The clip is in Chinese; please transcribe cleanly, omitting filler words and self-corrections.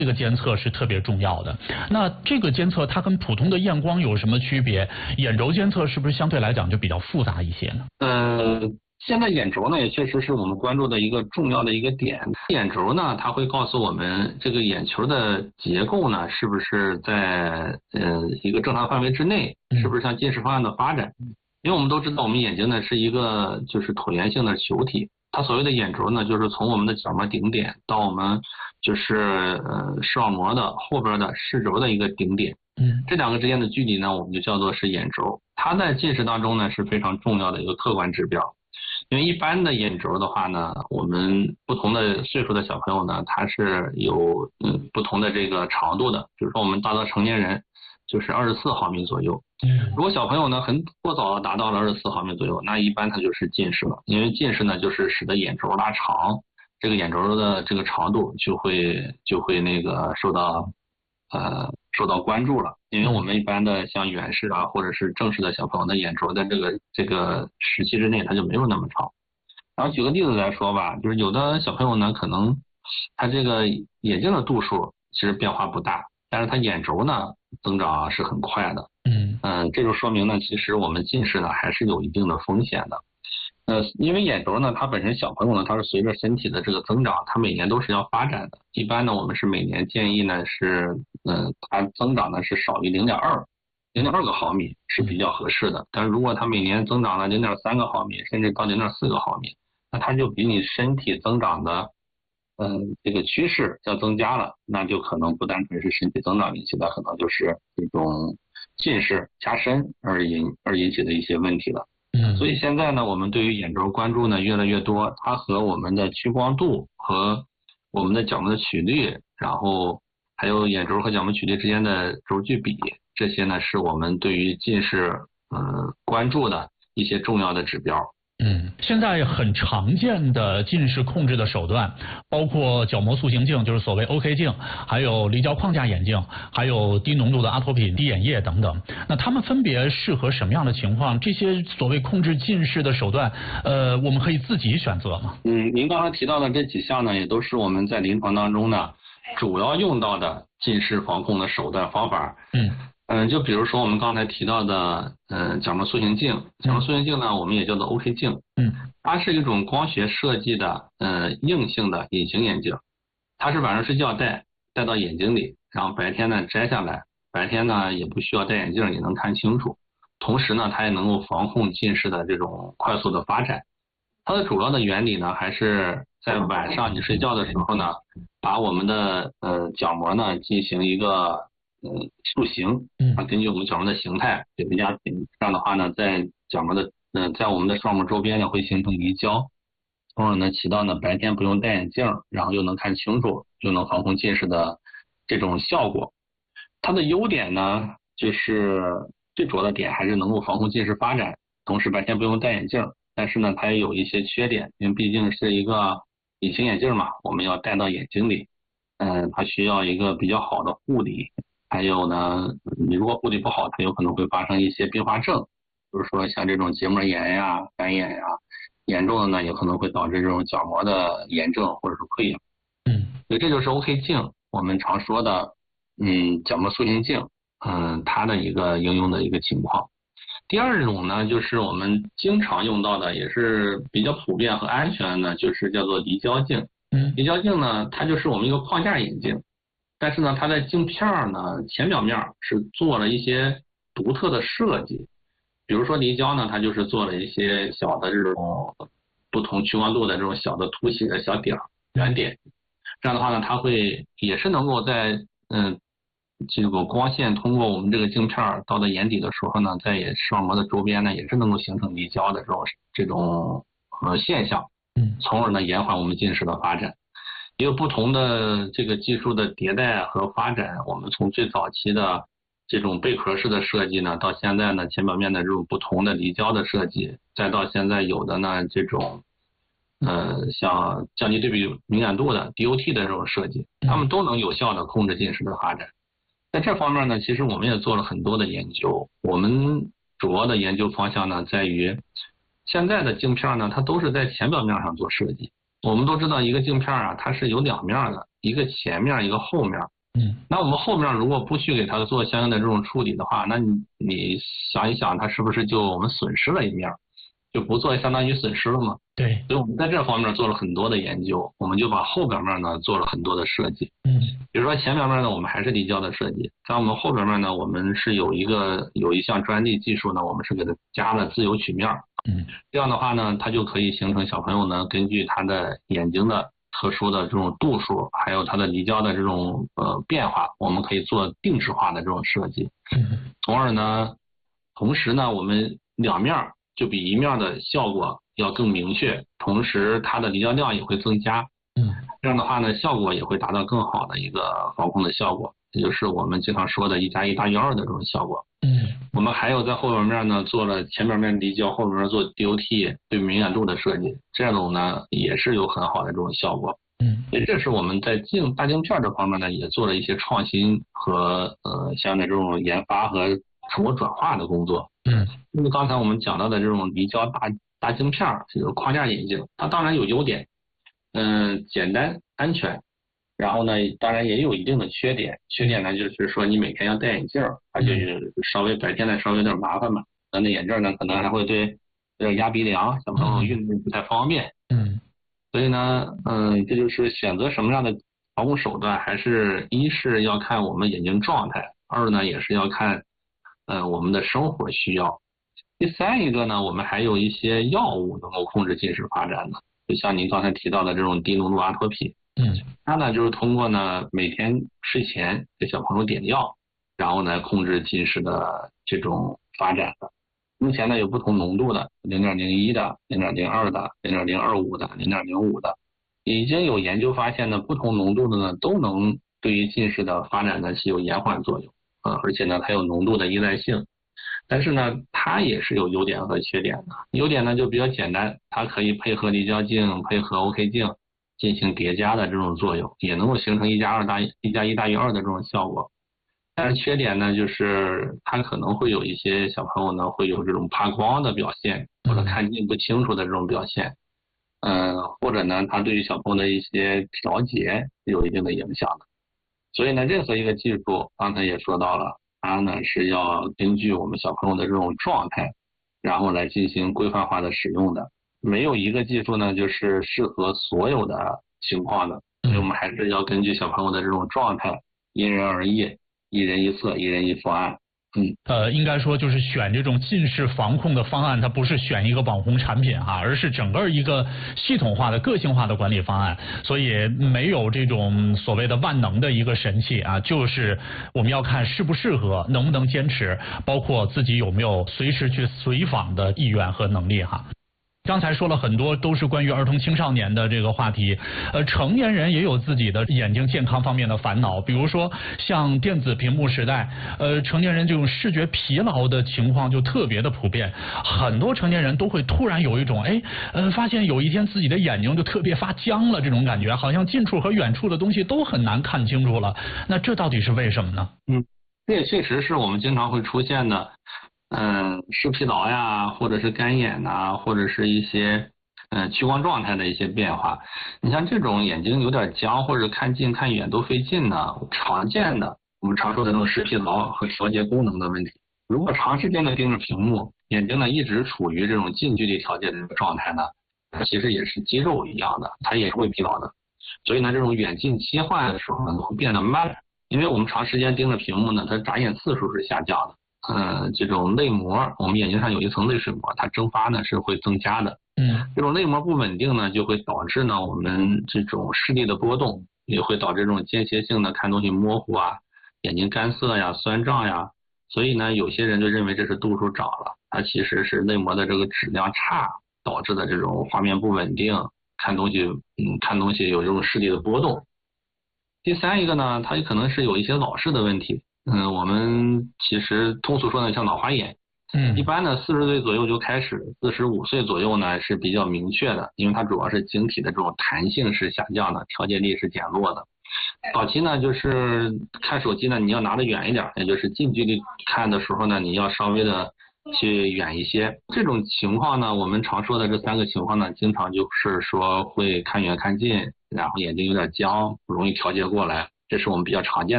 这个监测是特别重要的。那这个监测它跟普通的验光有什么区别？眼轴监测是不是相对来讲就比较复杂一些呢？ 现在眼轴呢也确实是我们关注的一个重要的一个点。眼轴呢，它会告诉我们这个眼球的结构呢是不是在一个正常范围之内，是不是向近视方向的发展。因为我们都知道我们眼睛呢是一个就是椭圆形的球体，它所谓的眼轴呢就是从我们的角膜顶点到我们就是视网膜的后边的视轴的一个顶点。这两个之间的距离呢我们就叫做是眼轴。它在近视当中呢是非常重要的一个客观指标。因为一般的眼轴的话呢，我们不同的岁数的小朋友呢，他是有不同的这个长度的。比如说我们大多成年人就是24毫米左右。如果小朋友呢很过早的达到了24毫米左右，那一般他就是近视了。因为近视呢就是使得眼轴拉长，这个眼轴的这个长度就会那个受到关注了。因为我们一般的像远视啊或者是正视的小朋友的眼轴在这个时期之内它就没有那么长。然后举个例子来说吧，就是有的小朋友呢可能他这个眼睛的度数其实变化不大，但是他眼轴呢增长是很快的。这就说明呢其实我们近视呢还是有一定的风险的。因为眼轴呢它本身小朋友呢它是随着身体的这个增长，它每年都是要发展的。一般呢我们是每年建议呢是它增长呢是少于0.2个毫米是比较合适的。但是如果它每年增长了0.3个毫米甚至到0.4个毫米，那它就比你身体增长的这个趋势要增加了，那就可能不单纯是身体增长引起的，可能就是这种近视加深而引起的一些问题了。所以现在呢我们对于眼轴关注呢越来越多，它和我们的屈光度和我们的角膜的曲率，然后还有眼轴和角膜曲率之间的轴距比，这些呢是我们对于近视关注的一些重要的指标。 现在很常见的近视控制的手段，包括角膜塑形镜，就是所谓 OK 镜，还有离焦框架眼镜，还有低浓度的阿托品、滴眼液等等。那它们分别适合什么样的情况？这些所谓控制近视的手段，我们可以自己选择吗？ 您刚才提到的这几项呢，也都是我们在临床当中呢主要用到的近视防控的手段方法。就比如说我们刚才提到的角膜塑形镜。角膜塑形镜呢我们也叫做 OK 镜。它是一种光学设计的硬性的隐形眼镜。它是晚上睡觉戴到眼睛里，然后白天呢摘下来，白天呢也不需要戴眼镜也能看清楚。同时呢它也能够防控近视的这种快速的发展。它的主要的原理呢还是在晚上你睡觉的时候呢，把我们的角膜呢进行一个塑形。根据我们角膜的形态给它压平，这样的话呢在角膜的在我们的视网膜周边呢会形成离焦，从而呢起到呢白天不用戴眼镜然后又能看清楚又能防控近视的这种效果。它的优点呢就是最主要的点还是能够防控近视发展，同时白天不用戴眼镜。但是呢它也有一些缺点，因为毕竟是一个隐形眼镜嘛，我们要戴到眼睛里，它需要一个比较好的护理。还有呢你如果护理不好，它有可能会发生一些并发症，比如说像这种结膜炎呀、干眼呀，严重的呢有可能会导致这种角膜的炎症或者是溃疡。所以这就是 OK 镜我们常说的角膜塑形镜它的一个应用的一个情况。第二种呢就是我们经常用到的也是比较普遍和安全的呢，就是叫做离焦镜。离焦镜呢它就是我们一个框架眼镜，但是呢它在镜片呢前表面是做了一些独特的设计。比如说离焦呢它就是做了一些小的这种不同屈光度的这种小的凸起的小点圆点，这样的话呢它会也是能够在这个光线通过我们这个镜片到眼底的时候呢，在视网膜的周边呢也是能够形成离焦的这种现象，从而呢延缓我们近视的发展。也有不同的这个技术的迭代和发展，我们从最早期的这种贝壳式的设计呢，到现在呢前表面的这种不同的离焦的设计，再到现在有的呢这种像降低对比敏感度的 DOT 的这种设计，它们都能有效的控制近视的发展。在这方面呢其实我们也做了很多的研究。我们主要的研究方向呢在于现在的镜片呢它都是在前表面上做设计， 我们都知道一个镜片啊，它是有两面的，一个前面一个后面。那我们后面如果不去给它做相应的这种处理的话，那你想一想，它是不是就我们损失了一面，就不做相当于损失了嘛？ 对。 所以我们在这方面做了很多的研究，我们就把后边面呢做了很多的设计。比如说前边面呢，我们还是离焦的设计，在我们后边面呢，我们是有一项专利技术呢，我们是给它加了自由曲面。这样的话呢，它就可以形成小朋友呢根据他的眼睛的特殊的这种度数，还有它的离焦的这种变化，我们可以做定制化的这种设计。同时呢，我们两面就比一面的效果要更明确，同时它的离焦量也会增加。这样的话呢，效果也会达到更好的一个防控的效果，也就是我们经常说的1+1大于2的这种效果。我们还有在后边面呢做了前面面离焦，后边面做 DOT 对敏感度的设计，这种呢也是有很好的这种效果。所以这是我们在大镜片这方面呢也做了一些创新和相应的这种研发和成果转化的工作。因为刚才我们讲到的这种离焦大镜片，这个框架眼镜，它当然有优点，简单安全。然后呢，当然也有一定的缺点。缺点呢，就是说你每天要戴眼镜，它就是稍微白天呢稍微有点麻烦嘛。那眼镜呢，可能还会对压鼻梁，小朋友运动不太方便。所以呢，这就是选择什么样的防护手段，还是一是要看我们眼睛状态，二呢也是要看我们的生活需要。第三一个呢，我们还有一些药物能够控制近视发展的，就像您刚才提到的这种低浓度阿托品。它呢就是通过呢每天睡前给小朋友点药，然后呢控制近视的这种发展的。目前呢有不同浓度的，0.01的、0.02的、0.025的、0.05的，已经有研究发现呢，不同浓度的呢都能对于近视的发展呢是有延缓作用而且呢它有浓度的依赖性。但是呢它也是有优点和缺点的。优点呢就比较简单，它可以配合离焦镜、配合 OK 镜进行叠加的这种作用，也能够形成1+1大于2的这种效果。但是缺点呢，就是它可能会有一些小朋友呢会有这种怕光的表现，或者看近不清楚的这种表现。或者呢，它对于小朋友的一些调节有一定的影响的。所以呢，任何一个技术，刚才也说到了，它呢是要根据我们小朋友的这种状态，然后来进行规范化的使用的。没有一个技术呢就是适合所有的情况的，所以我们还是要根据小朋友的这种状态，因人而异，一人一策，一人一方案。 应该说就是选这种近视防控的方案，它不是选一个网红产品哈，而是整个一个系统化的、个性化的管理方案。所以没有这种所谓的万能的一个神器啊，就是我们要看适不适合，能不能坚持，包括自己有没有随时去随访的意愿和能力哈。刚才说了很多都是关于儿童青少年的这个话题，成年人也有自己的眼睛健康方面的烦恼，比如说像电子屏幕时代，成年人这种视觉疲劳的情况就特别的普遍，很多成年人都会突然有一种发现有一天自己的眼睛就特别发僵了，这种感觉好像近处和远处的东西都很难看清楚了，那这到底是为什么呢？ 这也确实是我们经常会出现的。视疲劳呀，或者是干眼呐，或者是一些屈光状态的一些变化。你像这种眼睛有点僵，或者看近看远都费劲呢，常见的我们常说的这种视疲劳和调节功能的问题。如果长时间的盯着屏幕，眼睛呢一直处于这种近距离调节的这个状态呢，它其实也是肌肉一样的，它也是会疲劳的。所以呢，这种远近切换的时候呢，会变得慢，因为我们长时间盯着屏幕呢，它眨眼次数是下降的。这种泪膜，我们眼睛上有一层泪水膜，它蒸发呢是会增加的。这种泪膜不稳定呢，就会导致呢我们这种视力的波动，也会导致这种间歇性的看东西模糊啊，眼睛干涩呀、酸胀呀。所以呢，有些人就认为这是度数涨了，它其实是泪膜的这个质量差导致的这种画面不稳定，看东西有这种视力的波动。第三一个呢，它也可能是有一些老视的问题。我们其实通俗说呢，像老花眼。一般呢40岁左右就开始，45岁左右呢是比较明确的，因为它主要是晶体的这种弹性是下降的，调节力是减弱的。早期呢就是看手机呢，你要拿得远一点，也就是近距离看的时候呢，你要稍微的去远一些。这种情况呢，我们常说的这3个情况呢，经常就是说会看远看近，然后眼睛有点僵，不容易调节过来，这是我们比较常见的